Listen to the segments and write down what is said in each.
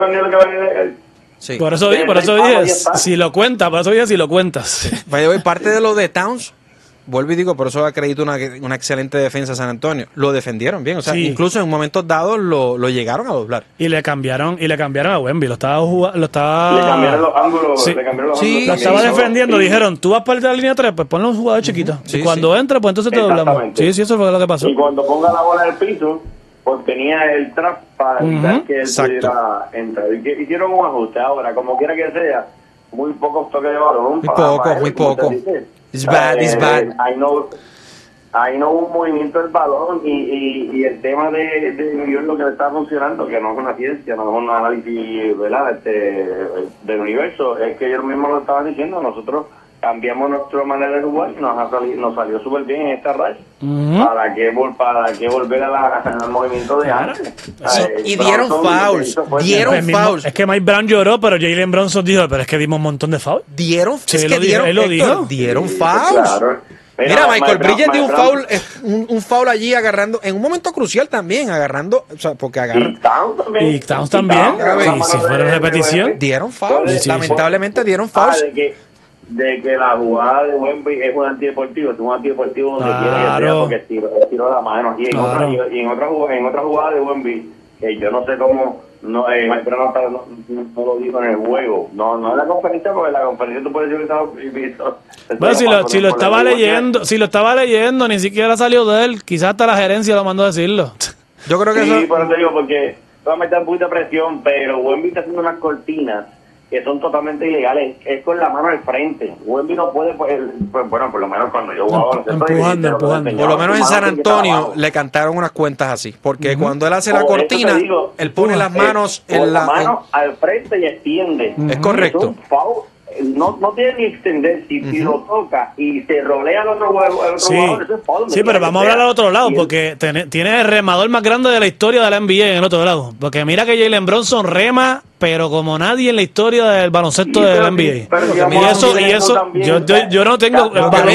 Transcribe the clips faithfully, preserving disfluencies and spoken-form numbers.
Sí. Por eso dije, por eso dije, si lo cuentas, por eso dije si lo cuentas. Vaya, parte de lo de Towns, vuelvo y digo, por eso acredito una, una excelente defensa a San Antonio. Lo defendieron bien, o sea, sí. Incluso en momentos dados lo, lo llegaron a doblar. Y le cambiaron, y le cambiaron a Wemby, lo estaba jugando, lo estaba. Le cambiaron los ángulos, sí. le cambiaron los sí, ángulos. Lo estaba defendiendo, sí. Dijeron, tú vas parte de la línea tres, pues ponle un jugador chiquito. Sí, y cuando sí. entre, pues entonces te doblamos. Sí, sí, eso fue lo que pasó. Y cuando ponga la bola en el piso, pues tenía el trap para evitar uh-huh. que él pudiera entrar. Y hicieron un ajuste ahora, como quiera que sea, muy pocos toques de balón. Muy poco, muy poco. It's bad, it's bad. Ahí no, ahí no hubo un movimiento del balón y, y, y el tema de, de New York, lo que le está funcionando, que no es una ciencia, no es un análisis, ¿verdad?, este, del universo, es que ellos mismos lo estaban diciendo, nosotros cambiamos nuestra manera de jugar y nos, ha salido, nos salió súper bien en esta racha. Uh-huh. ¿Para qué, para qué volver a la, al movimiento de antes? Sí, eh, y dieron fouls. Dieron pues fouls. Es que Mike Brown lloró, pero Jalen Brunson dijo, pero es que dimos un montón de fouls. Dieron sí, es que lo dieron, dijo, él lo Héctor, dijo. Dieron sí, fouls. Claro. Mira, Mira, Michael Bridges dio un Brown, foul, un, un foul allí agarrando, en un momento crucial también, agarrando, o sea, porque agarran. Y Towns también. Y Towns también. Y si fuera repetición. Dieron foul. Sí, sí, lamentablemente sí. dieron foul. Ah, de que, de que la jugada de Wemby es un antideportivo, es un antideportivo donde claro. quiere que sea porque tiró, tiró la mano. Y en claro. otra, y, y en otra jugada, en otra jugada de Wemby, que yo no sé cómo, no, eh, Mike no, no, no lo dijo en el juego, no, no en la conferencia, porque en la conferencia tú puedes decir que estaba. Bueno, si lo, si lo estaba leyendo, si lo estaba leyendo, ni siquiera salió de él, quizás hasta la gerencia lo mandó a decirlo. Yo creo que sí, eso. por eso digo, porque va a meter un poquito de presión, pero Wemby está haciendo unas cortinas que son totalmente ilegales, es con la mano al frente. Wemby no puede, pues, pues bueno, por lo menos cuando yo jugaba, empujando, empujando. Por lo menos en San Antonio le cantaron unas cuentas así, porque uh-huh. cuando él hace la por cortina, digo, él pone uh, las manos eh, en la mano en... al frente y extiende. Uh-huh. Es correcto. Es un foul. No, no tiene ni extender, si, uh-huh. si lo toca y se rolea al otro jugador, sí. eso es foul, sí, pero vamos a hablar al otro lado, porque tiene, tiene el remador más grande de la historia de la N B A en el otro lado, porque mira que Jalen Brunson rema, pero como nadie en la historia del baloncesto sí, de la N B A. Y eso, y eso, también, yo, yo, yo no tengo,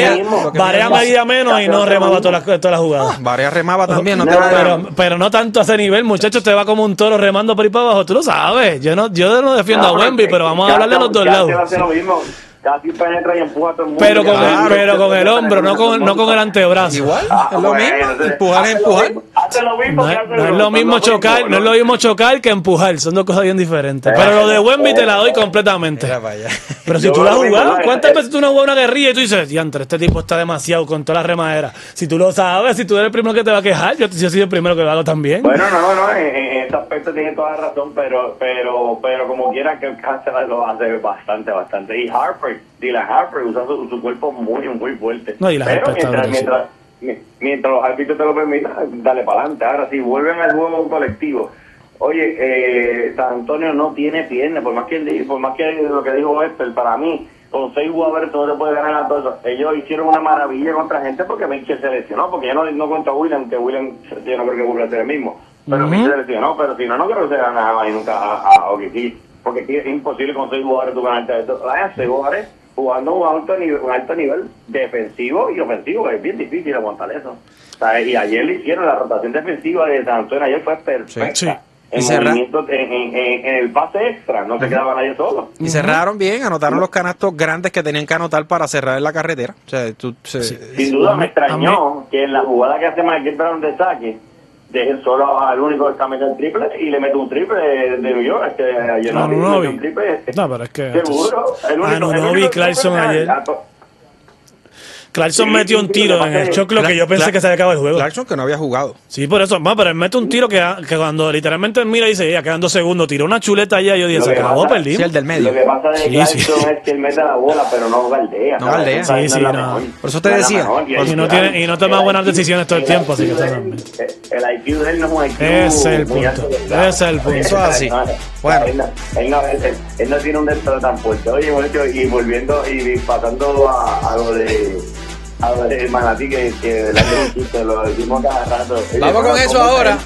Barea medía menos y no remaba todas las, todas las jugadas. Barea remaba también, no, no te pero, pero no tanto a ese nivel, muchachos, te va como un toro remando por ahí para abajo, tú lo sabes. Yo no, yo no defiendo no, a Wemby, pero vamos a hablar de los dos lados. Mismo. Casi penetra y empuja a todo el mundo. Pero con, claro, el, pero con el hombro, no con, no con el antebrazo. Igual, ah, es lo bueno, mismo. Empujar es empujar. Hace lo mismo no, que hace no es lo mismo chocar, mismo, no es lo mismo chocar que empujar. Son dos cosas bien diferentes. Pero lo de Wemby te la doy completamente. Pero si tú la has jugado, ¿cuántas veces tú no has jugado una guerrilla y tú dices, diantre, este tipo está demasiado con toda la remadera? Si tú lo sabes, si tú eres el primero que te va a quejar, yo, yo soy el primero que lo hago también. Bueno, no, no, en, en ese aspecto tiene toda la razón, pero pero pero como quiera que el cáncer lo hace bastante, bastante. Y Harper, Dylan Harper usa su, su cuerpo muy, muy fuerte. No, y la pero mientras, mientras, mientras los árbitros te lo permitan, dale para adelante. Ahora, si vuelven al juego colectivo, oye, eh, San Antonio no tiene piernas, por más que por más que lo que dijo Esther, para mí, con seis jugadores tú no te puedes ganar a todos. Ellos hicieron una maravilla contra gente porque Mitchell se lesionó, porque ya no, no contra William, que William, yo no creo que vuelva a ser el mismo, pero uh-huh. Mitchell se lesionó, pero si no, no creo que se ganaba ahí nunca a, a O K C, porque es imposible con seis jugadores tú ganarte a estos. Hay seis jugadores jugando un alto nivel, un alto nivel defensivo y ofensivo, es bien difícil aguantar eso. O sea, y ayer le hicieron la rotación defensiva de San Antonio, ayer fue perfecta. Sí, sí. En, movimiento, en, en, en el pase extra, no se quedaba nadie solo. Y cerraron bien, anotaron los canastos grandes que tenían que anotar para cerrar en la carretera. O sea, tú, se, sí. Sin duda me extrañó que en la jugada que hace Michael Brown de saque, dejen solo al único que está metiendo el triple y le mete un triple de, de New York. Es que ayer no, no, no, un triple. No, pero es que. Seguro. El único, ah, no, no vi Clarkson ayer. Clarkson sí, metió un tiro en el choclo que yo pensé Cla- que se había acabado el juego. Clarkson que no había jugado. Sí, por eso. No, pero él mete un tiro que, que cuando literalmente mira y dice, ya quedan dos segundos, tiró una chuleta allá y yo dije, se acabó, perdimos. Sí, el del medio. Lo que pasa de sí, Clarkson sí. es que él mete la bola, pero no galdea. No galdea. Sí, sí, no. Por eso te decía. Y, y no tiene y no toma buenas decisiones todo el tiempo, así que está bien. El I Q de él no es un I Q. Ese es el punto. Ese es el punto. Eso es así. Bueno. Él no, él, no, él, él no tiene un dentro tan fuerte. Oye, y volviendo y pasando a, a lo de a lo de Manatí, que, que de lo decimos cada rato. Oye, vamos con eso ahora.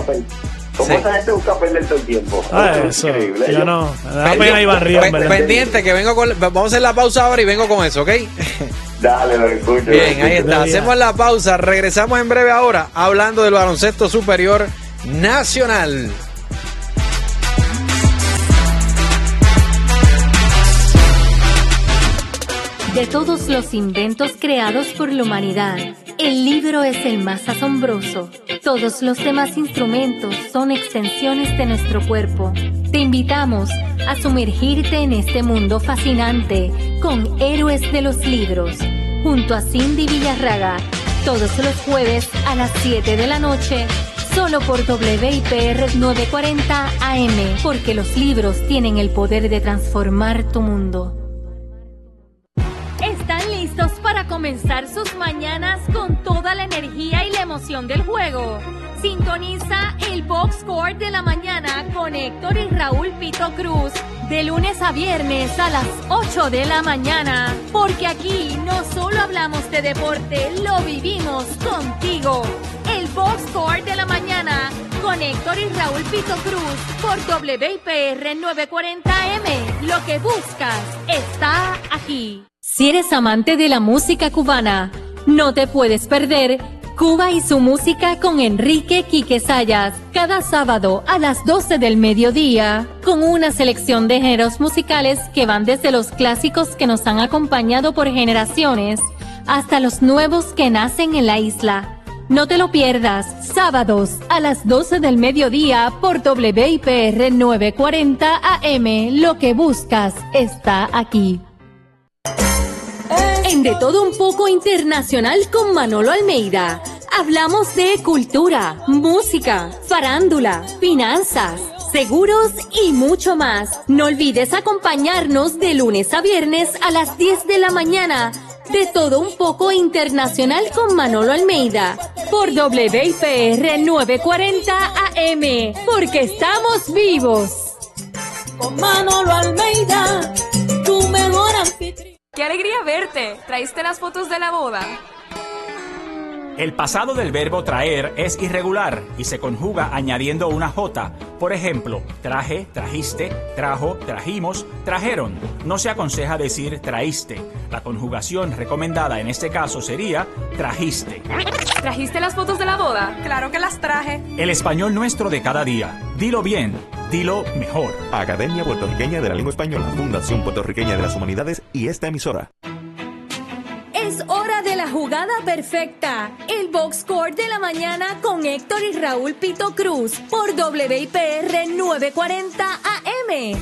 ¿Cómo esa gente busca perder todo el tiempo? Ah, eso. Increíble. Yo no. Me da pena Iván Ríos, ¿verdad? Pendiente, que vengo con. Vamos a hacer la pausa ahora y vengo con eso, ¿ok? Dale, lo escucho. Bien, ahí está. Hacemos la pausa. Regresamos en breve ahora hablando del baloncesto superior nacional. De todos los inventos creados por la humanidad, el libro es el más asombroso. Todos los demás instrumentos son extensiones de nuestro cuerpo. Te invitamos a sumergirte en este mundo fascinante con Héroes de los Libros, junto a Cindy Villarraga, todos los jueves a las siete de la noche, solo por W I P R novecientos cuarenta A M, porque los libros tienen el poder de transformar tu mundo. ¿Están listos para comenzar sus mañanas con toda la energía y la emoción del juego? Sintoniza el Box Score de la mañana con Héctor y Raúl Pito Cruz de lunes a viernes a las ocho de la mañana, porque aquí no solo hablamos de deporte, lo vivimos contigo. El Box Score de la mañana con Héctor y Raúl Pito Cruz por W I P R novecientos cuarenta A M. Lo que buscas está aquí. Si eres amante de la música cubana, no te puedes perder Cuba y su música con Enrique Quique Sayas, cada sábado a las doce del mediodía, con una selección de géneros musicales que van desde los clásicos que nos han acompañado por generaciones hasta los nuevos que nacen en la isla. No te lo pierdas, sábados a las doce del mediodía por W I P R novecientos cuarenta A M. Lo que buscas está aquí. En De Todo Un Poco Internacional con Manolo Almeida, hablamos de cultura, música, farándula, finanzas, seguros y mucho más. No olvides acompañarnos de lunes a viernes a las diez de la mañana. De Todo Un Poco Internacional con Manolo Almeida por W I P R novecientos cuarenta A M, porque estamos vivos. Con Manolo Almeida, tu mejor anfitrión. ¡Qué alegría verte! ¿Traíste las fotos de la boda? El pasado del verbo traer es irregular y se conjuga añadiendo una J. Por ejemplo, traje, trajiste, trajo, trajimos, trajeron. No se aconseja decir traíste. La conjugación recomendada en este caso sería trajiste. ¿Trajiste las fotos de la boda? Claro que las traje. El español nuestro de cada día. Dilo bien, dilo mejor. Academia Puertorriqueña de la Lengua Española, Fundación Puertorriqueña de las Humanidades y esta emisora. Es hora de la jugada perfecta. El Box Score de la mañana con Héctor y Raúl Pito Cruz por W I P R novecientos cuarenta A M.